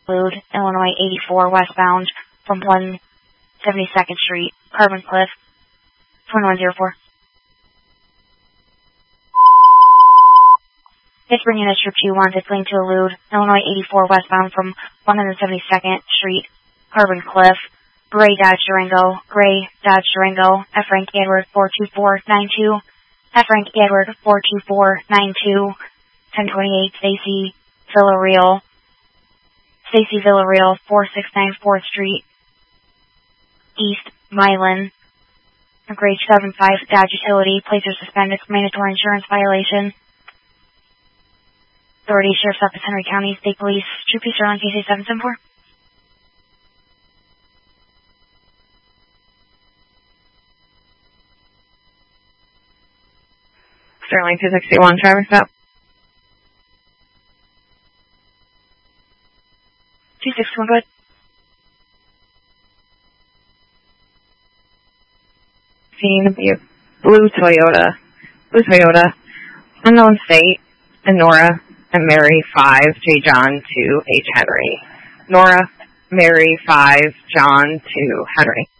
Road, Illinois 84 westbound from 172nd Street, Carbon Cliff, 2104. Pittsburgh Unit Troop 2-1, it's linked to elude, Illinois 84 westbound from 172nd Street, Carbon Cliff, Gray Dodge Durango, F. Frank Edward 42492, F. Frank Edward 42492, 1028 Stacy Villarreal, 4694 4th Street, East Milan, grade 75 Dodge Utility, plates are suspended for mandatory insurance violation. Authority, Sheriff's Office, Henry County, State Police, Troop P. Sterling, case 774. Sterling 261, traffic stop. 261, go ahead. Seen blue Toyota, unknown state, and Nora and Mary 5, J. John 2, H. Henry. Nora, Mary 5, John 2, Henry.